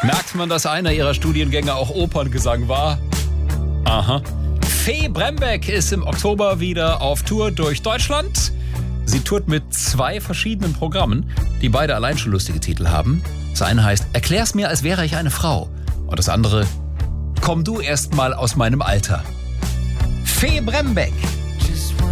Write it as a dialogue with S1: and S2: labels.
S1: Merkt man, dass einer ihrer Studiengänge auch Operngesang war? Aha. Fee Brembeck ist im Oktober wieder auf Tour durch Deutschland. Sie tourt mit 2 verschiedenen Programmen, die beide allein schon lustige Titel haben. Das eine heißt, erklär's mir, als wäre ich eine Frau. Und das andere, komm du erst mal aus meinem Alter. Fee Brembeck.